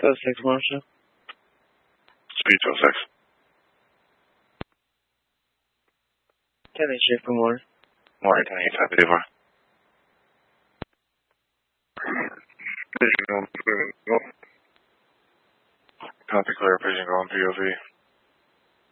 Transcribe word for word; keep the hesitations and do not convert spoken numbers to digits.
oh six, Marshall. Speed two oh six. ten eight, shape for more. More ten eight, happy day, bar. Copy clear, pigeon going P O V.